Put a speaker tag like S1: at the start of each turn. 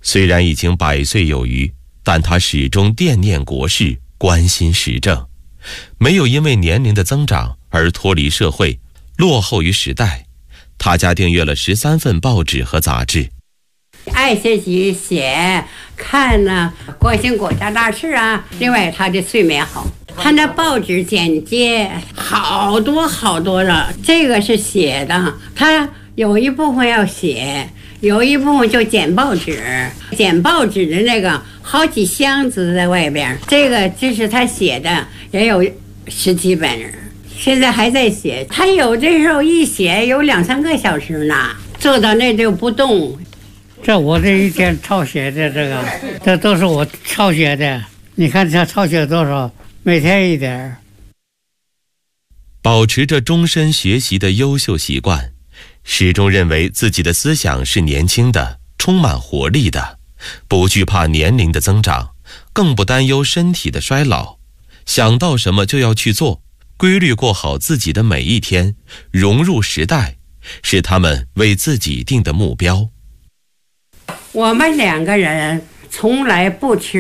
S1: 虽然已经100岁有余，但他始终惦念国事，关心时政，没有因为年龄的增长而脱离社会，落后于时代。他家订阅了13份报纸和杂志。
S2: 爱学习写看呢，关心国家大事啊。另外他的睡眠好，他那报纸简介好多了，这个是写的，他有一部分要写，有一部分就剪报纸，剪报纸的那个好几箱子在外边，这是他写的，也有10几本，现在还在写。他有这时候一写有2、3个小时呢，坐到那就不动。
S3: 这我这一天抄写的这都是我抄写的，你看这抄写多少，每天一点。
S1: 保持着终身学习的优秀习惯，始终认为自己的思想是年轻的，充满活力的，不惧怕年龄的增长，更不担忧身体的衰老，想到什么就要去做，规律过好自己的每一天，融入时代，是他们为自己定的目标。
S2: 我们2个人从来不吃